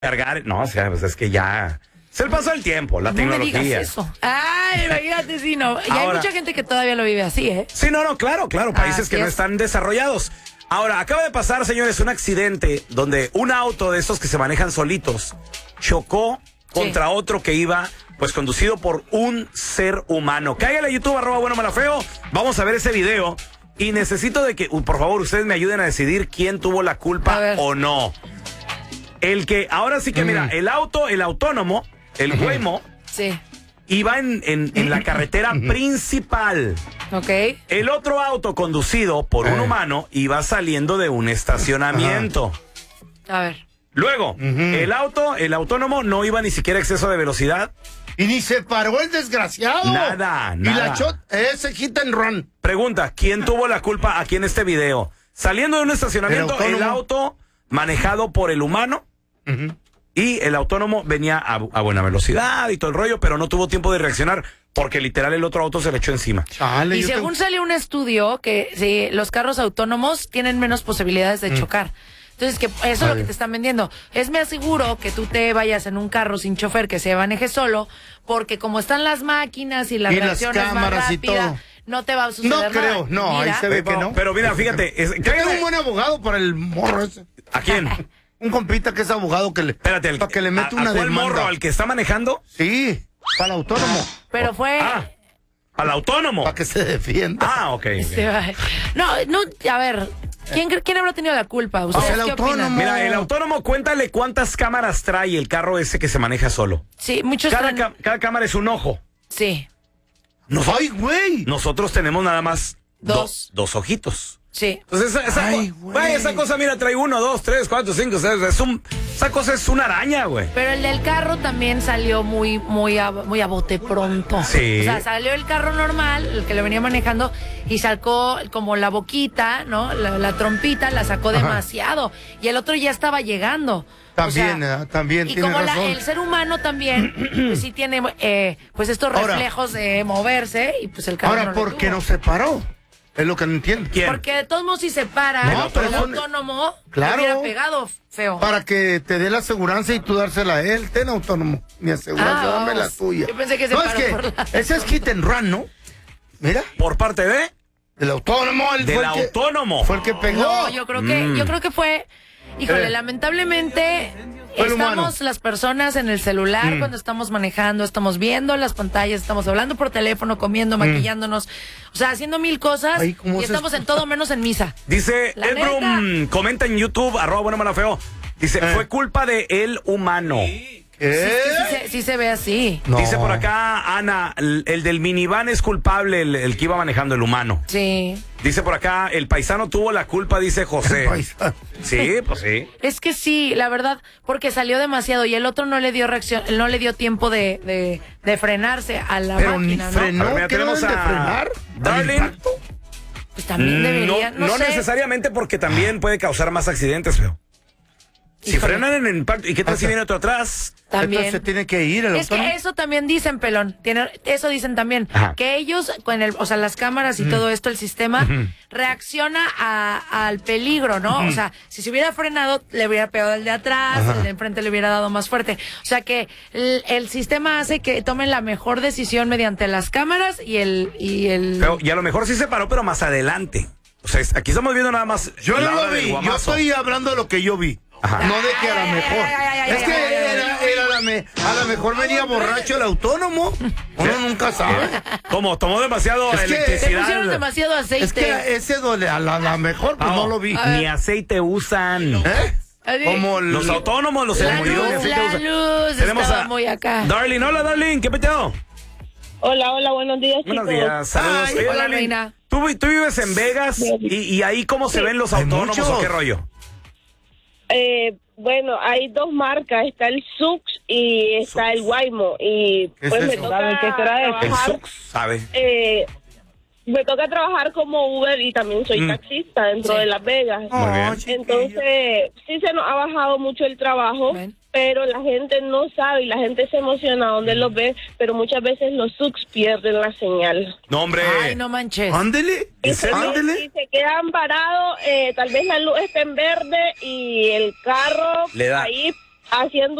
cargar. No, o sea, pues es que ya se le pasó el tiempo, la tecnología. No me digas eso. Ay, imagínate si no. Y ahora, hay mucha gente que todavía lo vive así, ¿eh? Sí, no, claro, países que no están desarrollados. Ahora, acaba de pasar, señores, un accidente donde un auto de esos que se manejan solitos chocó contra otro que iba, pues, conducido por un ser humano. Cállale a YouTube, @buenomalafeo. Vamos a ver ese video. Y necesito de que, por favor, ustedes me ayuden a decidir quién tuvo la culpa o no. El que, ahora sí que, mira, el autónomo, el Waymo, iba en la carretera principal. Ok. El otro auto conducido por un humano iba saliendo de un estacionamiento. A ver. Luego, el autónomo no iba ni siquiera a exceso de velocidad. Y ni se paró el desgraciado. Nada. Y la ese hit and run. Pregunta, ¿quién tuvo la culpa aquí en este video? Saliendo de un estacionamiento, el auto manejado por el humano y el autónomo venía a buena velocidad y todo el rollo, pero no tuvo tiempo de reaccionar porque literal el otro auto se le echó encima. Y según salió un estudio que los carros autónomos tienen menos posibilidades de chocar. Entonces, que eso es lo que te están vendiendo. Es más seguro que tú te vayas en un carro sin chofer que se maneje solo, porque como están las máquinas y la reacción es más rápida, no te va a suceder nada. No creo, no, ahí se ve que no. Pero mira, fíjate. Tengo un buen abogado para el morro ese. ¿A quién? Un compita que es abogado que le... Espérate, para que le mete una demanda. demanda. ¿Al morro, al que está manejando? Sí, para el autónomo. Pero fue... al autónomo. Para que se defienda. Ok. No, a ver... ¿Quién habrá tenido la culpa? ¿Ustedes el qué autónomo. opinan? Mira, el autónomo, cuéntale cuántas cámaras trae el carro ese que se maneja solo. Sí, muchos cada cámara es un ojo. Sí. ¡Ay, güey! Nosotros tenemos nada más dos ojitos. Sí. Entonces, esa cosa, mira, trae 1, 2, 3, 4, 5, 6. Esa cosa es una araña, güey. Pero el del carro también salió muy a bote pronto. Sí. O sea, salió el carro normal, el que lo venía manejando, y sacó como la boquita, ¿no? La trompita, la sacó demasiado. Y el otro ya estaba llegando. También y tiene como razón. el ser humano también, pues sí tiene pues estos reflejos de moverse, y pues el carro Ahora, ¿por qué no se paró? Es lo que no entiendo. ¿Quién? Porque de todos modos, si se para, el autónomo le hubiera pegado feo. Para que te dé la aseguranza y tú dársela a él. Ten, autónomo, mi aseguranza, dame la tuya. Yo pensé que se paró por la... Ese es hit and run, ¿no? Mira. ¿Por parte de? Del autónomo. Autónomo. Fue el que pegó. No, yo creo que fue... Híjole, lamentablemente... Estamos las personas en el celular cuando estamos manejando, estamos viendo las pantallas, estamos hablando por teléfono, comiendo, maquillándonos, o sea, haciendo mil cosas y estamos en todo menos en misa. Dice Edrum, comenta en YouTube, @buenomalafeo. Dice, fue culpa de el humano. Sí se ve así. No. Dice por acá Ana, el del minivan es culpable, el que iba manejando, el humano. Sí. Dice por acá, el paisano tuvo la culpa, dice José. Sí, pues sí. Es que sí, la verdad, porque salió demasiado y el otro no le dio reacción, no le dio tiempo de frenarse a la máquina, ¿no? Frenó, mira, tenemos de frenar. Darling. Pues también deberían, no sé. Necesariamente, porque también puede causar más accidentes, feo. Si frenan en el impacto, ¿y qué tal si viene otro atrás? También. Entonces se tiene que ir el autónomo. Que eso también dicen, pelón. Eso dicen también. Que ellos, o sea, las cámaras y todo esto, el sistema, reacciona al peligro, ¿no? O sea, si se hubiera frenado, le hubiera pegado el de atrás, el de enfrente le hubiera dado más fuerte. O sea que el sistema hace que tomen la mejor decisión mediante las cámaras y el... Pero, y a lo mejor sí se paró, pero más adelante. O sea, aquí estamos viendo nada más. Yo no lo vi, yo estoy hablando de lo que yo vi. No de que a lo mejor. Es que a lo mejor venía borracho el autónomo. Uno nunca sabe. ¿Cómo? Tomó demasiado electricidad. Le pusieron demasiado aceite. Es que ese duele. A lo mejor pues no lo vi. Ni aceite usan. Como los autónomos, los la luz tenemos estaba muy acá. Darling, hola Darling, ¿qué peteo? Hola, buenos días, chicos. Buenos días, saludos. Hola, Darling. Reina. ¿Tú vives en Vegas y ahí cómo se ven los autónomos o qué rollo? Bueno, hay dos marcas, está el Sux y está el Waymo, y pues me toca trabajar, el Sux, ¿sabe? Me toca trabajar como Uber y también soy taxista dentro de Las Vegas. Muy bien. Entonces, sí se nos ha bajado mucho el trabajo, pero la gente no sabe y la gente se emociona donde los ve, pero muchas veces los Sux pierden la señal. No, hombre. Ay, no manches. Ándele. Y se quedan parados, tal vez la luz esté en verde y el carro ahí haciendo